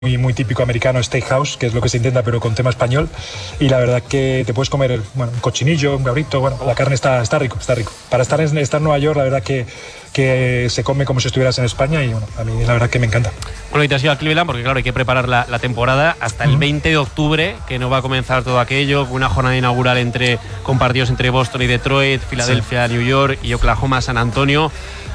muy típico americano, steakhouse, que es lo que se intenta, pero con tema español. Y la verdad que te puedes comer un cochinillo, un cabrito, la carne está rico, está rico. Para estar en Nueva York, la verdad que se come como si estuvieras en España y a mí la verdad que me encanta. Bueno, y te has ido a Cleveland porque claro, hay que preparar la temporada hasta el 20 de octubre, que no va a comenzar todo aquello, una jornada inaugural con partidos entre Boston y Detroit, Filadelfia, New York y Oklahoma, San Antonio.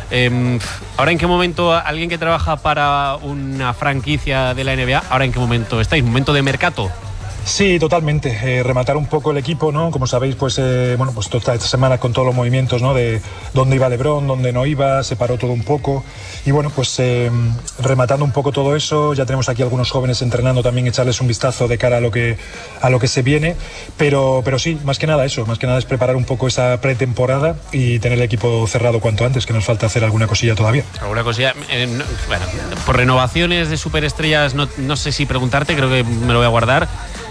Ahora, ¿en qué momento alguien que trabaja para una franquicia de la NBA, ahora en qué momento estáis? ¿Momento de mercado? Sí, totalmente. Rematar un poco el equipo, ¿no? Como sabéis, pues toda esta semana con todos los movimientos, ¿no? De dónde iba LeBron, dónde no iba, se paró todo un poco. Y bueno, pues rematando un poco todo eso, ya tenemos aquí algunos jóvenes entrenando también, echarles un vistazo de cara a lo que se viene. Pero sí, más que nada es preparar un poco esa pretemporada y tener el equipo cerrado cuanto antes, que nos falta hacer alguna cosilla todavía. ¿Alguna cosilla? Bueno, por renovaciones de superestrellas, no sé si preguntarte, creo que me lo voy a guardar.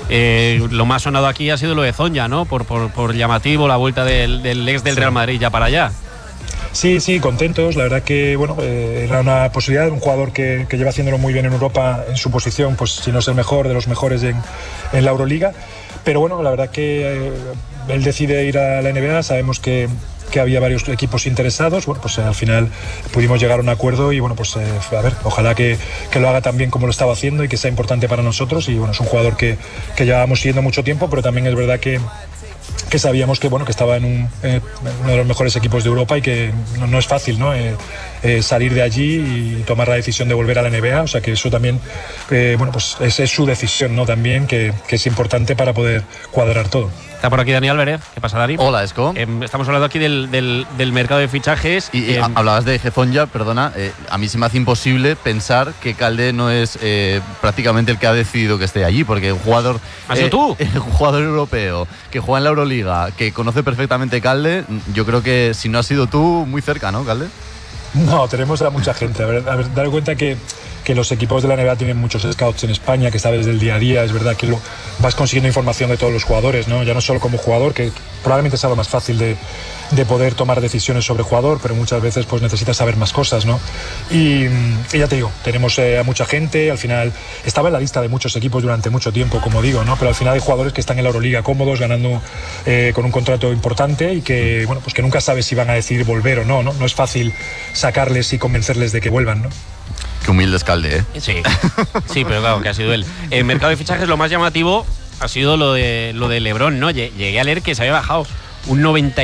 Lo más sonado aquí ha sido lo de Zonja, ¿no? Por llamativo, la vuelta del ex del Real Madrid ya para allá. Sí, contentos. La verdad que era una posibilidad de un jugador que lleva haciéndolo muy bien en Europa en su posición, pues si no es el mejor de los mejores en la Euroliga. Pero bueno, la verdad que él decide ir a la NBA. Sabemos que había varios equipos interesados. Bueno, pues al final pudimos llegar a un acuerdo y bueno, pues a ver, ojalá que lo haga tan bien como lo estaba haciendo y que sea importante para nosotros. Y bueno, es un jugador que llevábamos siguiendo mucho tiempo, pero también es verdad que sabíamos que estaba en uno de los mejores equipos de Europa y que no es fácil, ¿no? Salir de allí y tomar la decisión de volver a la NBA, o sea que eso también pues es su decisión, ¿no? También que es importante para poder cuadrar todo. Está por aquí Dani Álvarez. ¿Qué pasa, Dani? Hola, Esco. Estamos hablando aquí del mercado de fichajes. Y hablabas de Zonja, perdona. A mí se me hace imposible pensar que Calde no es prácticamente el que ha decidido que esté allí, porque un jugador... ¿Has sido tú? Un jugador europeo que juega en la Euroliga, que conoce perfectamente Calde, yo creo que si no has sido tú, muy cerca, ¿no, Calde? No, tenemos a mucha gente. A ver, dar cuenta que los equipos de la NBA tienen muchos scouts en España, que sabes del día a día. Es verdad que vas consiguiendo información de todos los jugadores, ¿no? Ya no solo como jugador, que probablemente sea lo más fácil de poder tomar decisiones sobre jugador, pero muchas veces pues necesitas saber más cosas, ¿no? Y ya te digo, tenemos a mucha gente. Al final estaba en la lista de muchos equipos durante mucho tiempo, como digo, ¿no? Pero al final hay jugadores que están en la Euroliga cómodos, ganando con un contrato importante y que, bueno, pues que nunca sabes si van a decidir volver o no, ¿no? No es fácil sacarles y convencerles de que vuelvan, ¿no? Qué humilde es Calde, ¿eh? Sí, pero claro, que ha sido él. En mercado de fichajes lo más llamativo ha sido lo de LeBron, ¿no? Llegué a leer que se había bajado un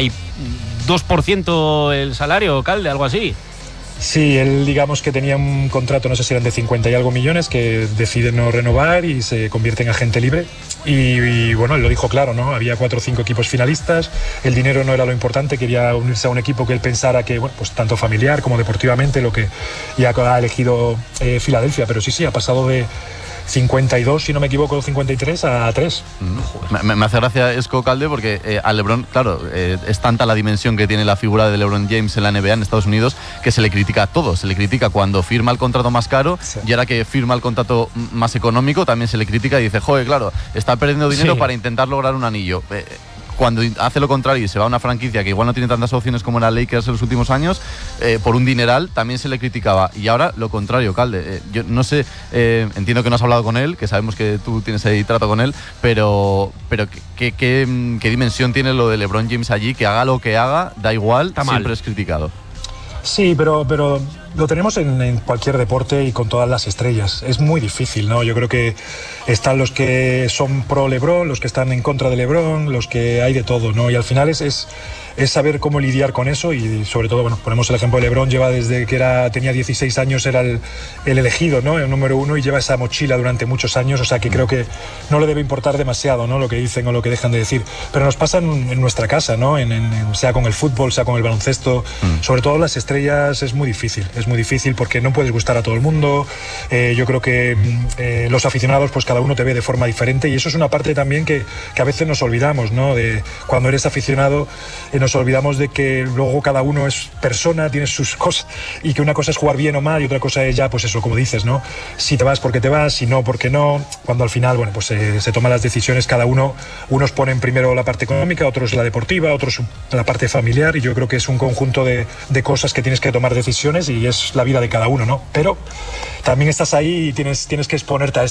92% el salario, Calde, algo así. Sí, él digamos que tenía un contrato, no sé si eran de 50 y algo millones, que decide no renovar y se convierte en agente libre. Y bueno, él lo dijo claro, ¿no? Había 4 o 5 equipos finalistas, el dinero no era lo importante, quería unirse a un equipo que él pensara que, bueno, pues tanto familiar como deportivamente, lo que ya ha elegido Filadelfia, pero sí, ha pasado de 52, si no me equivoco, 53 a 3. Me hace gracia Esco, Calde, porque a LeBron, claro, es tanta la dimensión que tiene la figura de LeBron James en la NBA en Estados Unidos que se le critica a todo. Se le critica cuando firma el contrato más caro, y ahora que firma el contrato más económico también se le critica y dice, joder, claro, está perdiendo dinero para intentar lograr un anillo. Cuando hace lo contrario y se va a una franquicia que igual no tiene tantas opciones como era Lakers en los últimos años, por un dineral también se le criticaba. Y ahora lo contrario, Calde. Yo no sé, entiendo que no has hablado con él, que sabemos que tú tienes ahí trato con él, pero ¿qué dimensión tiene lo de LeBron James allí? Que haga lo que haga, da igual, siempre es criticado. Sí, pero lo tenemos en cualquier deporte y con todas las estrellas. Es muy difícil, ¿no? Yo creo que están los que son pro LeBron, los que están en contra de LeBron, los que hay de todo, ¿no? Y al final es saber cómo lidiar con eso y sobre todo, bueno, ponemos el ejemplo de LeBron, lleva desde que tenía 16 años, era el elegido, ¿no? El número 1 y lleva esa mochila durante muchos años, o sea que creo que no le debe importar demasiado, ¿no? Lo que dicen o lo que dejan de decir, pero nos pasa en nuestra casa, ¿no? Sea con el fútbol, sea con el baloncesto, sobre todo las estrellas es muy difícil porque no puedes gustar a todo el mundo. Yo creo que los aficionados, pues cada uno te ve de forma diferente y eso es una parte también que a veces nos olvidamos, ¿no? De cuando eres aficionado nos olvidamos de que luego cada uno es persona, tiene sus cosas y que una cosa es jugar bien o mal y otra cosa es ya, pues eso, como dices, ¿no? Si te vas, porque te vas, si no, porque no. Cuando al final, bueno, pues se toman las decisiones, cada uno, unos ponen primero la parte económica, otros la deportiva, otros la parte familiar y yo creo que es un conjunto de cosas que tienes que tomar decisiones y es la vida de cada uno, ¿no? Pero también estás ahí y tienes que exponerte a